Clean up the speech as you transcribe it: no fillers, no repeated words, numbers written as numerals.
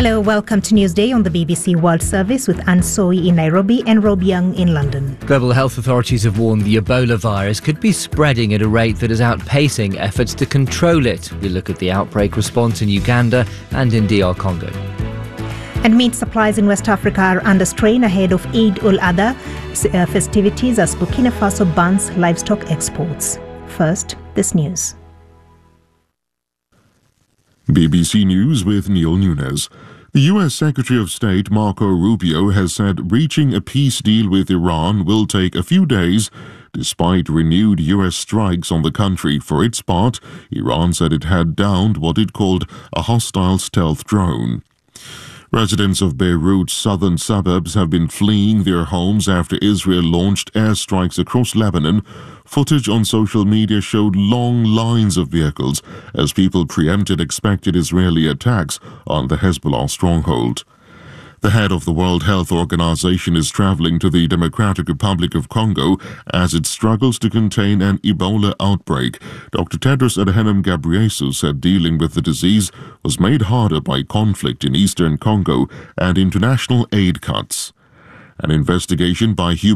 Hello, welcome to Newsday on the BBC World Service with Anne Soy in Nairobi and Rob Young in London. Global health authorities have warned the Ebola virus could be spreading at a rate that is outpacing efforts to control it. We look at the outbreak response in Uganda and in DR Congo. And meat supplies in West Africa are under strain ahead of Eid ul-Adha festivities as Burkina Faso bans livestock exports. First, this news. BBC News with Neil Nunes. The U.S. Secretary of State Marco Rubio has said reaching a peace deal with Iran will take a few days, despite renewed U.S. strikes on the country. For its part, Iran said it had downed what it called a hostile stealth drone. Residents of Beirut's southern suburbs have been fleeing their homes after Israel launched airstrikes across Lebanon. Footage on social media showed long lines of vehicles as people preempted expected Israeli attacks on the Hezbollah stronghold. The head of the World Health Organization is traveling to the Democratic Republic of Congo as it struggles to contain an Ebola outbreak. Dr. Tedros Adhanom Ghebreyesus said dealing with the disease was made harder by conflict in eastern Congo and international aid cuts. An investigation by